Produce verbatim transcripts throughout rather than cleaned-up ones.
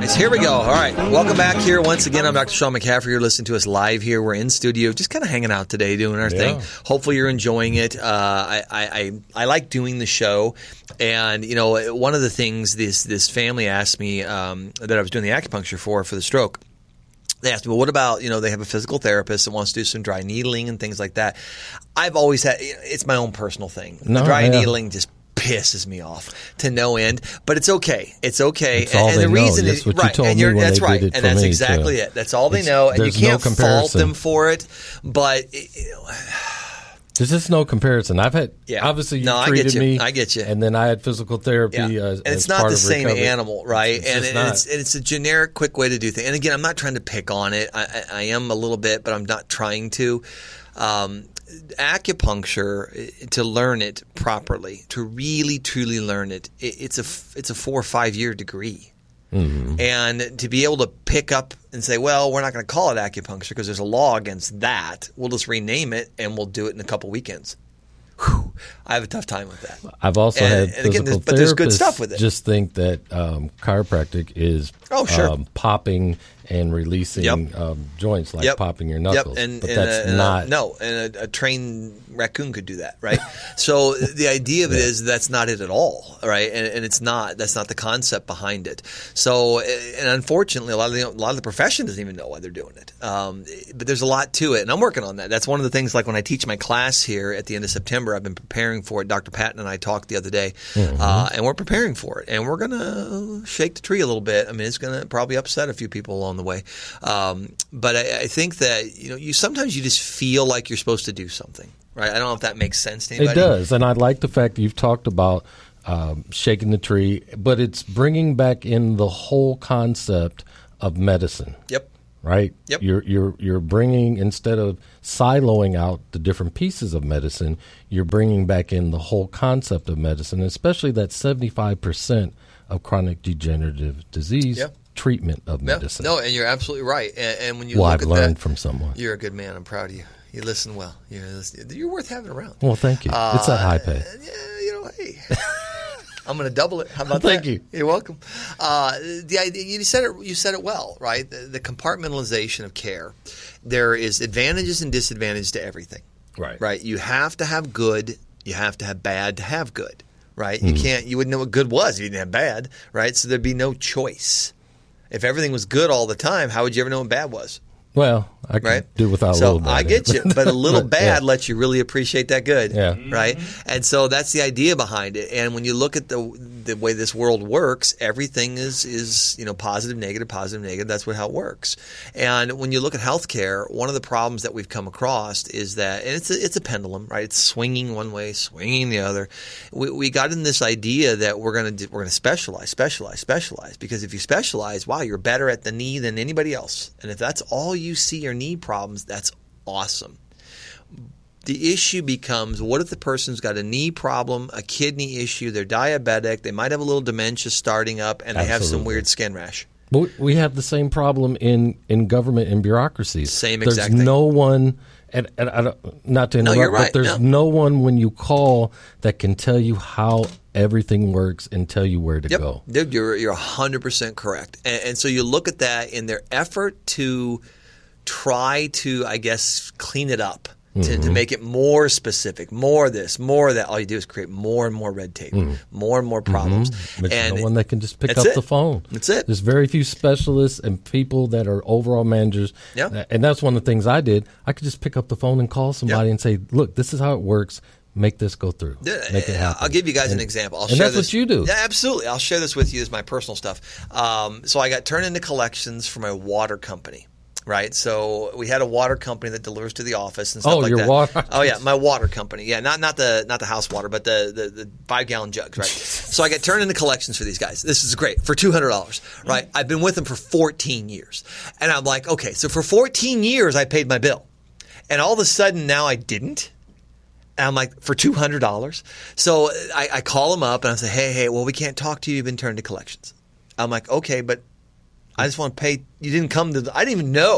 Nice. Here we go. All right. Welcome back here once again. I'm Doctor Sean McCaffrey. You're listening to us live here. We're in studio, just kind of hanging out today, doing our Yeah. thing. Hopefully you're enjoying it. Uh, I, I, I, I like doing the show. And, you know, one of the things this, this family asked me um, that I was doing the acupuncture for, for the stroke, they asked me, well, what about, you know, they have a physical therapist that wants to do some dry needling and things like that. I've always had, it's my own personal thing. No, the dry yeah. needling just pisses me off to no end, but it's okay. It's okay. That's all and they the know. reason That's is what you right, told and me you're, when that's they right, did it and for that's me, exactly too. it. That's all they It's- know, and you there's no can't fault comparison. them for it. But you know, There's just no comparison. I've had, Yeah. obviously, you No, I treated get you. me. I get you. And then I had physical therapy. yeah. As, and it's as not part the of same recovery. animal, right? It's and, just and not. it's and it's a generic, quick way to do things. And again, I'm not trying to pick on it. I, I, I am a little bit, but I'm not trying to. Um, acupuncture, to learn it properly, to really truly learn it, it it's a it's a four or five year degree. Mm-hmm. And to be able to pick up and say, well, we're not going to call it acupuncture because there's a law against that. We'll just rename it and we'll do it in a couple weekends. Whew, I have a tough time with that. I've also And- had and physical again, there's- but there's good therapists stuff with it. Just think that um, chiropractic is Oh, sure. um, popping and releasing Yep. um, joints, like Yep. popping your knuckles. Yep. And, but and that's a, and not. a, no, and a, a trained raccoon could do that, right? So the idea of it is that's not it at all, right? And, and it's not. That's not the concept behind it. So, and unfortunately, a lot of the a lot of the profession doesn't even know why they're doing it. Um, but there's a lot to it, and I'm working on that. That's one of the things. Like when I teach my class here at the end of September, I've been preparing for it. Doctor Patton and I talked the other day, Mm-hmm. uh, and we're preparing for it, and we're gonna shake the tree a little bit. I mean, it's gonna probably upset a few people along the way. Um, but I, I think that you know, you sometimes you just feel like you're supposed to do something, right? I don't know if that makes sense to anybody. It does, and I like the fact that you've talked about um, shaking the tree, but it's bringing back in the whole concept of medicine. Yep. Right. Yep. You're you're you're bringing, instead of siloing out the different pieces of medicine, you're bringing back in the whole concept of medicine, especially that seventy-five percent of chronic degenerative disease Yep. treatment of Yeah. medicine. No, and you're absolutely right. And, and when you well, look I've at learned that, from someone. you're a good man. I'm proud of you. You listen well. You're you're worth having around. Well, thank you. it's that high pay. Yeah, you know, hey. I'm going to double it. How about Thank that? you. You're welcome. Uh, the idea, you said it. You said it well, right? The, the compartmentalization of care. There is advantages and disadvantages to everything. Right. Right. You have to have good. You have to have bad to have good. Right. Mm-hmm. You can't. You wouldn't know what good was if you didn't have bad. Right. So there'd be no choice. If everything was good all the time, how would you ever know what bad was? Well, I can Right? do without so a little bit. I get you, but a little But, bad yeah. lets you really appreciate that good. Yeah. Right? And so that's the idea behind it. And when you look at the the way this world works, everything is is, you know, positive, negative, positive, negative. That's what how it works. And when you look at healthcare, one of the problems that we've come across is that, and it's a, it's a pendulum, right? It's swinging one way, swinging the other. We we got in this idea that we're going to we're going to specialize, specialize, specialize, because if you specialize, wow, you're better at the knee than anybody else. And if that's all you see are knee problems, that's awesome. The issue becomes, what if the person's got a knee problem, a kidney issue, they're diabetic, they might have a little dementia starting up, and they have some Absolutely. weird skin rash. But we have the same problem in, in government and bureaucracies. Same there's exact thing. no one, and, and I don't, not to interrupt, you're right. but there's No. no one when you call that can tell you how everything works and tell you where to Yep. go. Dude, you're, you're one hundred percent correct. And, and so you look at that in their effort to try to, I guess, clean it up. To, Mm-hmm. to make it more specific, more this, more that. All you do is create more and more red tape, more and more problems. Mm-hmm. There's And no one that can just pick that's up it. the phone. That's it. There's very few specialists and people that are overall managers. Yeah. And that's one of the things I did. I could just pick up the phone and call somebody Yeah. and say, look, this is how it works. Make this go through. Yeah, Make it happen. I'll give you guys And- an example. I'll and share that's this. what you do. Yeah, absolutely. I'll share this with you as my personal stuff. Um, so I got turned into collections for my water company. Right, so we had a water company that delivers to the office and stuff Oh, like your that. water- Oh yeah, my water company. Yeah, not not the not the house water, but the the, the five gallon jugs. Right. So I got turned into collections for these guys. This is great for two hundred dollars. Right. I've been with them for fourteen years, and I'm like, okay, so for fourteen years I paid my bill, and all of a sudden now I didn't. And I'm like, for two hundred dollars. So I, I call them up and I say, hey, hey, well, we can't talk to you. You've been turned to collections. I'm like, okay, but I just want to pay. You didn't come to the, I didn't even know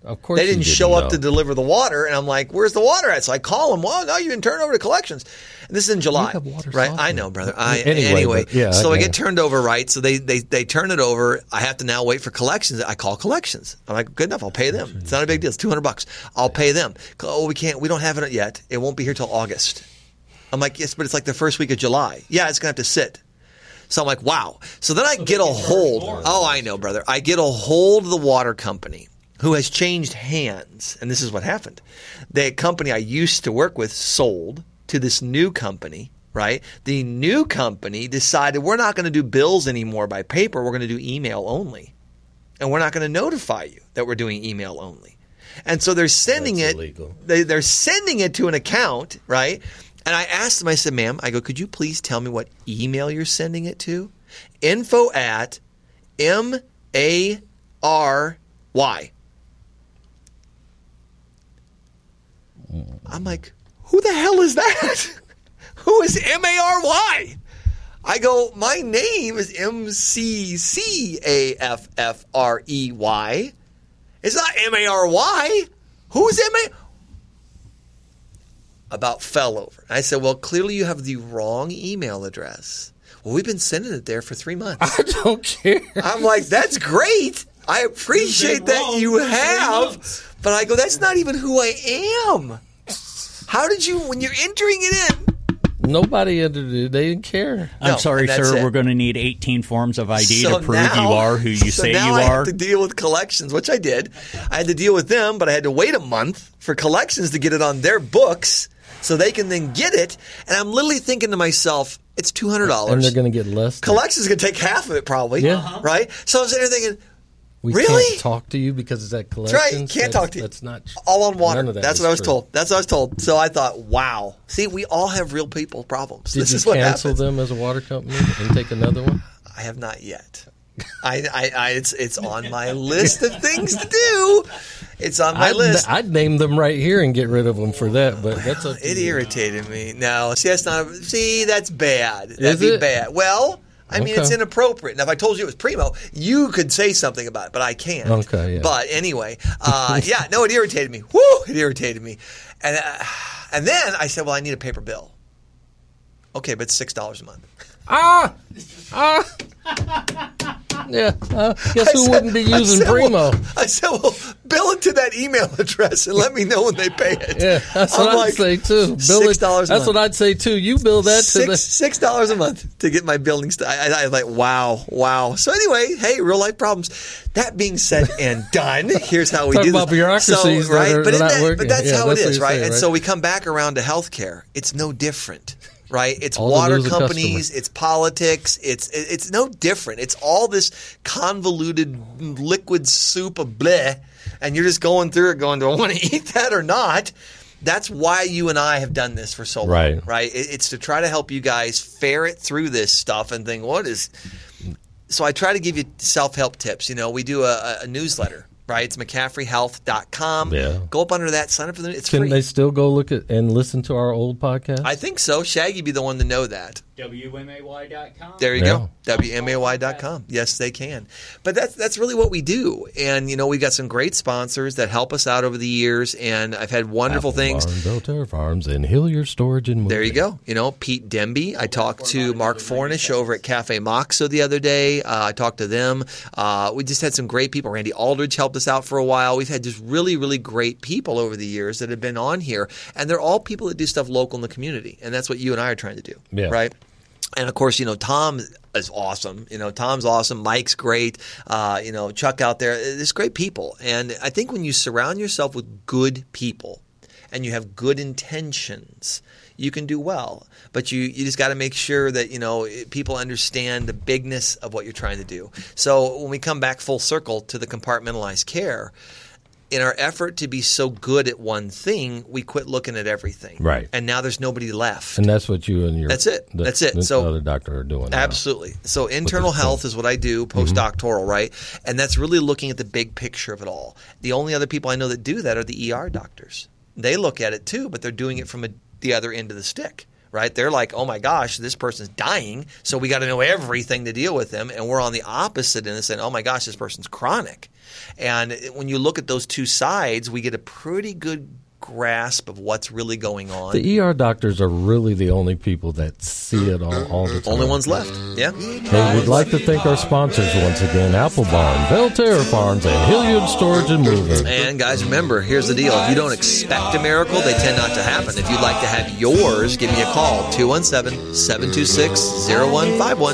Of course they didn't, you didn't show up know. to deliver the water, and I'm like, "Where's the water at?" So I call them. Well, no, you didn't turn it over to collections. And this is in July, have water right? softener. I know, brother. I, Anyway, anyway, but yeah, so I yeah. get turned over, right? So they, they they turn it over. I have to now wait for collections. I call collections. I'm like, good enough. I'll pay them. It's not a big deal. It's two hundred bucks. I'll pay them. Oh, we can't. We don't have it yet. It won't be here till August. I'm like, yes, but it's like the first week of July. Yeah, it's gonna have to sit. So I'm like, wow. So then I get a hold. Oh, I know, brother. I get a hold of the water company, who has changed hands. And this is what happened. The company I used to work with sold to this new company, right? The new company decided we're not going to do bills anymore by paper. We're going to do email only. And we're not going to notify you that we're doing email only. And so they're sending That's it. illegal. They, they're sending it to an account, right? And I asked them, I said, ma'am, I go, could you please tell me what email you're sending it to? Info at M A R Y. I'm like, who the hell is that? Who is M A R Y? I go, my name is M C C A F F R E Y. It's not M A R Y. Who's M A? About fell over. I said, well, clearly you have the wrong email address. Well, we've been sending it there for three months. I don't care. I'm like, that's great. I appreciate that you have. But I go, that's not even who I am. How did you, when you're entering it in? Nobody entered it. They didn't care. I'm No, sorry, and that's sir. it. We're going to need eighteen forms of I D So to prove now- you are who you so say now you I are. have to deal with collections, which I did. I had to deal with them, but I had to wait a month for collections to get it on their books so they can then get it. And I'm literally thinking to myself, it's two hundred dollars. And they're going to get less. than- Collections is going to take half of it probably, Yeah. right? So I'm sitting there thinking, We Really? can't talk to you because it's at That's collections. right. Can't That's- talk to you. That's not tr- all on water. none of that That's is what I was true. told. That's what I was told. So I thought, wow. See, we all have real people problems. Did this you is what cancel happens. them as a water company and take another one? I have not yet. I, I, I, it's, it's on my list of things to do. It's on my I'd, list. I'd name them right here and get rid of them for that, but that's up to It you. irritated me. No, see, that's not. See, that's bad. That'd Is be it? bad. Well, I mean, Okay. it's inappropriate. Now, if I told you it was Primo, you could say something about it, but I can't. Okay, yeah. But anyway, uh, yeah, no, it irritated me. Woo, it irritated me. And uh, and then I said, well, I need a paper bill. Okay, but it's six dollars a month. Ah! Ah! Yeah. Uh, guess I who said- wouldn't be I using said, Primo? Well, I said, well, bill it to that email address and let me know when they pay it. Yeah, that's I'm what I'd like, say too. Bill Six it- dollars. That's what I'd say too. You bill that to six the. six dollars a month to get my building. St- I, I, I was like, wow, wow. So anyway, hey, real life problems. That being said and done, here's how we Talk do about this. bureaucracies so, that right? are but, isn't not that- working. but that's Yeah, how that's it what is, you're right? saying, And right? so we come back around to healthcare. It's no different. Right, it's All to water lose a companies, customer. it's politics, it's it- it's no different. It's all this convoluted liquid soup of bleh, and you're just going through it, going, "Do I want to eat that or not?" That's why you and I have done this for so long, Right. right? It- It's to try to help you guys ferret through this stuff and think, what is. So I try to give you self-help tips. You know, we do a, a newsletter, right? It's McCaffrey Health dot com. Yeah. Go up under that, sign up for the. It's Can free. they still go look at and listen to our old podcast? I think so. Shaggy be the one to know that. W M A Y dot com. There you Yeah. go. W M A Y dot com. Yes, they can. But that's that's really what we do. And, you know, we've got some great sponsors that help us out over the years. And I've had wonderful Apple things. Farm, Belterra Farms, and Hilliard Storage and Moving. There you go. You know, Pete Demby. I talked to Mark Fornish over at Cafe Moxo the other day. Uh, I talked to them. Uh, we just had some great people. Randy Aldridge helped us out for a while. We've had just really, really great people over the years that have been on here. And they're all people that do stuff local in the community. And that's what you and I are trying to do. Yeah. Right? And, of course, you know, Tom is awesome. You know, Tom's awesome. Mike's great. Uh, you know, Chuck out there. There's great people. And I think when you surround yourself with good people and you have good intentions, you can do well. But you, you just got to make sure that, you know, people understand the bigness of what you're trying to do. So when we come back full circle to the compartmentalized care, in our effort to be so good at one thing, we quit looking at everything. Right. And now there's nobody left. And that's what you and your That's it. the- That's it. the So- other doctor are doing. now. Absolutely. So internal this health thing. is what I do, postdoctoral, right? And that's really looking at the big picture of it all. The only other people I know that do that are the E R doctors. They look at it too, but they're doing it from a, the other end of the stick, right? They're like, oh my gosh, this person's dying, so we got to know everything to deal with them. And we're on the opposite end and saying, oh my gosh, this person's chronic. And when you look at those two sides, we get a pretty good grasp of what's really going on. The E R doctors are really the only people that see it all, all the time. Only ones left. Yeah. Hey, we'd like to thank our sponsors once again, Apple Barn, Belterra Farms, and Hilliard Storage and Moving. And guys, remember, here's the deal. If you don't expect a miracle, they tend not to happen. If you'd like to have yours, give me a call, two one seven, seven two six, zero one five one.